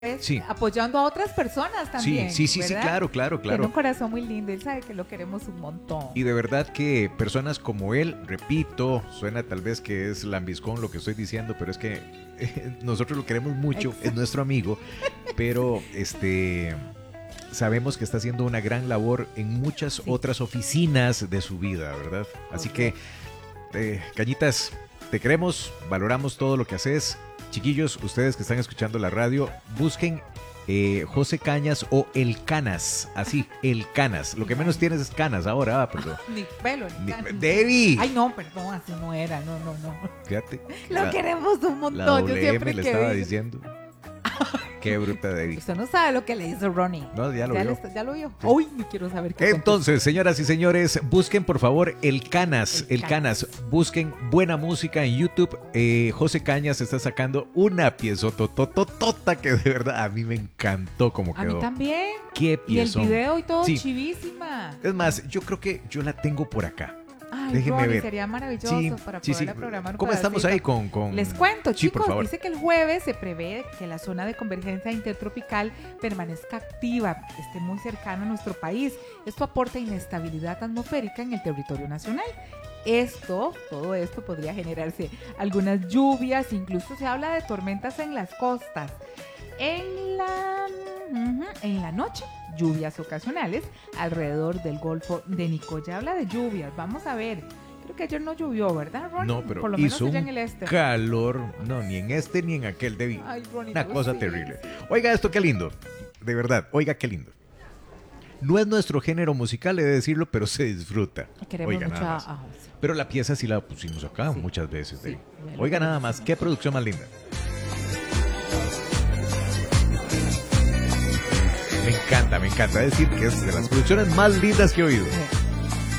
Sí. apoyando a otras personas también. Sí, claro. Tiene un corazón muy lindo, él sabe que lo queremos un montón. Y de verdad que personas como él, repito, suena tal vez que es lambiscón lo que estoy diciendo, pero es que nosotros lo queremos mucho, Exacto. es nuestro amigo, pero sabemos que está haciendo una gran labor en muchas otras oficinas de su vida, ¿verdad? Así que, Cañitas, te queremos, valoramos todo lo que haces. Chiquillos, ustedes que están escuchando la radio, busquen José Cañas o El Canas, así, El Canas. Lo que menos tienes es canas ahora, perdón. Ni pelo, ni canas. Debbie. Ay, no, perdón, así no era, no. Fíjate. Lo queremos un montón, La yo WM siempre le que estaba vi- diciendo. Qué bruta, Debbie. Usted no sabe lo que le hizo Ronnie. No, ya lo vio. Ya lo vio. Sí. Uy, no quiero saber qué Entonces, señoras y señores, busquen por favor El Canas, El Canas. Busquen buena música en YouTube. José Cañas está sacando una piezotototota que de verdad a mí me encantó como A quedó. mí también. Qué Y el piezón. video y todo, Sí. chivísima. Es más, yo creo que yo la tengo por acá. Ay, Déjeme Ronnie, ver. sería maravilloso para poderla programar un ¿Cómo estamos pedacito. ahí con...? Les cuento, Sí, por chicos, favor. dice que el jueves se prevé que la zona de convergencia intertropical permanezca activa, esté muy cercana a nuestro país. Esto aporta inestabilidad atmosférica en el territorio nacional. Todo esto podría generarse algunas lluvias, incluso se habla de tormentas en las costas. En la noche, lluvias ocasionales alrededor del Golfo de Nicoya. Habla de lluvias, vamos a ver. Creo que ayer no llovió, ¿verdad, Ronnie? No, pero por lo menos hizo allá en un el este. calor, no, ni en este ni en aquel, Debbie. Ay, Ronnie, Una no, cosa sí, terrible. sí. Oiga esto, qué lindo. De verdad, oiga qué lindo. No es nuestro género musical, he de decirlo, pero se disfruta. Queremos Oiga, mucho nada más. a José. Pero la pieza sí la pusimos acá Sí. muchas veces, Sí, Debbie. me lo Oiga queremos. nada más, qué producción más linda. Me encanta. Es decir, que es de las producciones más lindas que he oído. Sí.